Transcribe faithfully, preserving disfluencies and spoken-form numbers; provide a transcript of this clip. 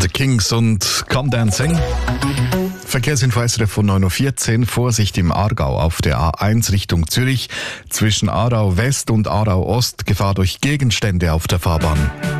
The Kings und Come Dancing. Verkehrsinfo S R F von neun Uhr vierzehn. Vorsicht im Aargau auf der A eins Richtung Zürich. Zwischen Aarau West und Aarau Ost Gefahr durch Gegenstände auf der Fahrbahn.